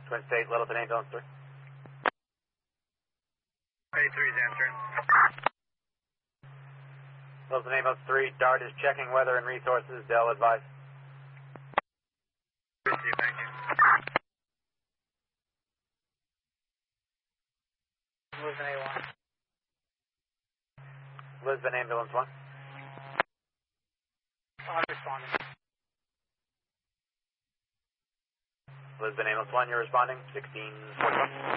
Twin State, Littleton Ambulance 3. 83 is answering. Littleton Ambulance 3, DART is checking weather and resources. Dell advise. Thank you. Lisbon A1. Lisbon Ambulance 1. I'm responding. Lisbon Ambulance 1, you're responding. 1641.